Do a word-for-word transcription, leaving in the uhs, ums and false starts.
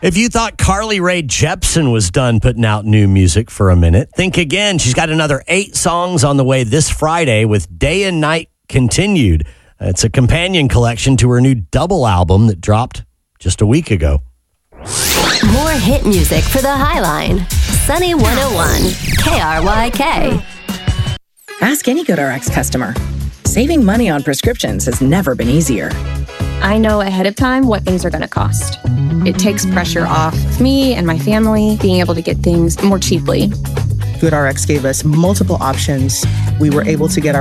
If you thought Carly Rae Jepsen was done putting out new music for a minute, think again. She's got another eight songs on the way this Friday with Day and Night Continued. It's a companion collection to her new double album that dropped just a week ago. More hit music for the Highline. Sunny one oh one, K R Y K. Ask any GoodRx customer. Saving money on prescriptions has never been easier. I know ahead of time what things are going to cost. It takes pressure off me and my family being able to get things more cheaply. GoodRx gave us multiple options. We were able to get our